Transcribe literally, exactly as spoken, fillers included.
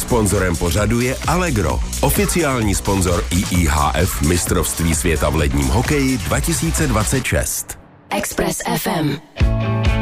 Sponzorem pořadu je Allegro, oficiální sponzor I I H F mistrovství světa v ledním hokeji dva tisíce dvacet šest. Express F M.